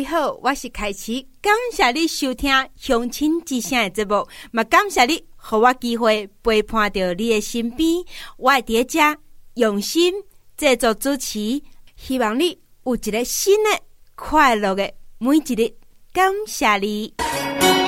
好，我是凯琪，感谢你收听乡亲之声的节目，嘛感谢你给我机会陪伴到你的身边，我会在这用心制作主持，希望你有一个新的快乐的每一日，感谢你。